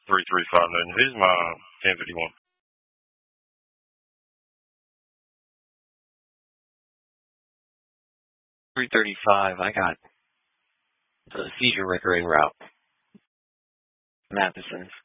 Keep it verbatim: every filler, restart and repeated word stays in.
three three five nine. Who's my ten fifty-one? three thirty-five, I got the seizure recurring route. Matheson.